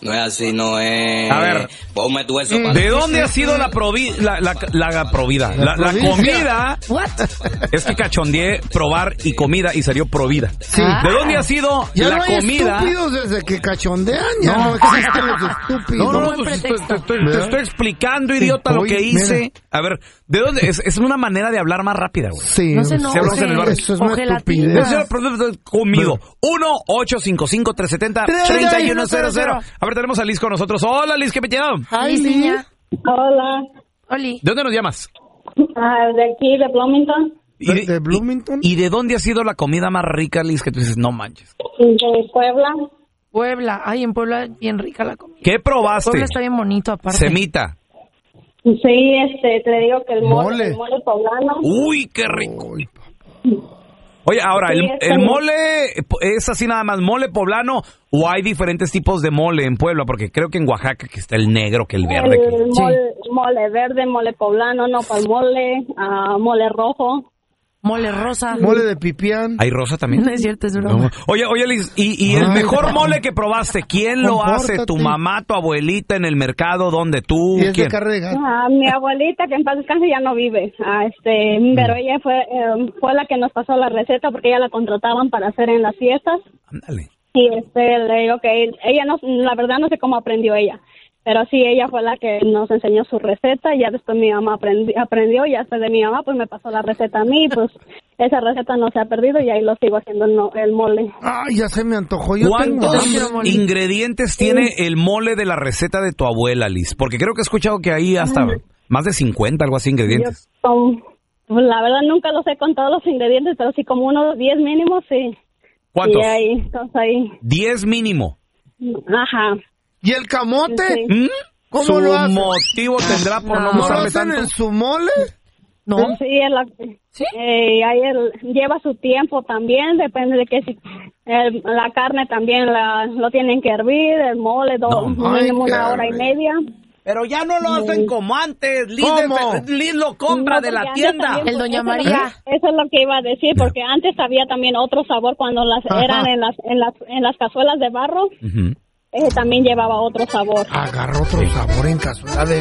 No es así, no es. A ver, ponme tú eso para ¿de dónde ha sido la comida? What? Es que cachondeé probar y comida y salió provida. Sí. ¿De dónde ha sido Ya la no hay comida? estúpidos desde que cachondean. Ya no existen los estúpidos. No, Buen pues, pretexto. te estoy explicando, idiota, lo Oye, que hice. mira. A ver, ¿de dónde? Es una manera de hablar más rápida, güey. Sí. No se Si hablamos en el bar. Eso es una Ojalá estupidez. Eso es conmigo. 1-855-370-3100. A ver, tenemos a Liz con nosotros. Hola, Liz, ¿qué me llaman? Ay, Liz, Liz. niña. Hola, Oli. ¿De dónde nos llamas? de aquí de Bloomington, ¿De Bloomington? ¿Y de dónde ha sido la comida más rica, Liz, que tú dices, no manches? de Puebla. Puebla. Ay, en Puebla es bien rica la comida. ¿Qué probaste? Puebla está bien bonito aparte. Semita. Sí, te digo que el Mole. mole poblano. Uy, qué rico. Uy, papá. Oye, ahora, Sí, ¿el está mole es así nada más mole poblano o hay diferentes tipos de mole en Puebla? Porque creo que en Oaxaca que está el negro, que el verde. El mole verde, mole poblano, nopal mole, mole rojo. Mole rosa. Mole de pipián. ¿Hay rosa también? No es cierto, es broma. Oye, Liz, ¿y el Ay, mejor mole que probaste? ¿Quién lo hace? ¿Tu Compórtate. mamá, tu abuelita en el mercado? ¿Dónde tú? Y es de ¿Quién? carne de gato. Mi abuelita, que en paz descanse, ya no vive. Pero ella fue la que nos pasó la receta porque ella la contrataban para hacer en las fiestas. Ándale. Y le digo que ella no, la verdad no sé cómo aprendió ella. Pero sí, ella fue la que nos enseñó su receta, y ya después mi mamá aprendió, y después de mi mamá pues me pasó la receta a mí, pues esa receta no se ha perdido y ahí lo sigo haciendo el mole. Ay, ya se me antojó. Yo tengo ¿Cuántos hambre. ingredientes tiene el mole de la receta de tu abuela, Liz? Porque creo que he escuchado que hay hasta más de 50, algo así, ingredientes. Pues la verdad nunca lo sé con todos los ingredientes, pero sí como unos 10 mínimos, sí. ¿Cuántos? Y ahí, entonces ahí. 10 mínimo. Ajá. ¿Y el camote? Sí. ¿Cómo Su lo hacen? motivo tendrá por no ¿No lo usarle hacen tanto. en su mole? No. Sí, ahí lleva su tiempo también, depende de que si la carne también lo tienen que hervir, el mole mínimo qué una hora y media. Pero ya no lo hacen como antes. Liz, ¿Cómo? Liz lo compra No, de la porque antes tienda. también, El Doña eso- María. Eso es lo que iba a decir, porque antes había también otro sabor cuando eran en las cazuelas de barro. Ujú. También llevaba otro sabor. Agarró otro sabor en cazuela de